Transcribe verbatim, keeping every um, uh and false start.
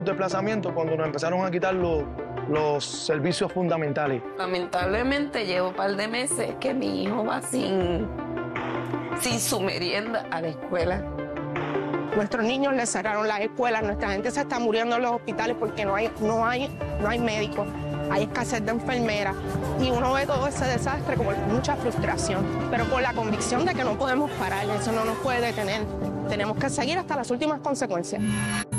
desplazamiento cuando nos empezaron a quitar los, los servicios fundamentales. Lamentablemente llevo un par de meses que mi hijo va sin, sin su merienda a la escuela. Nuestros niños les cerraron las escuelas, nuestra gente se está muriendo en los hospitales porque no hay, no hay, no hay médicos, hay escasez de enfermeras y uno ve todo ese desastre con mucha frustración, pero con la convicción de que no podemos parar, eso no nos puede detener, tenemos que seguir hasta las últimas consecuencias.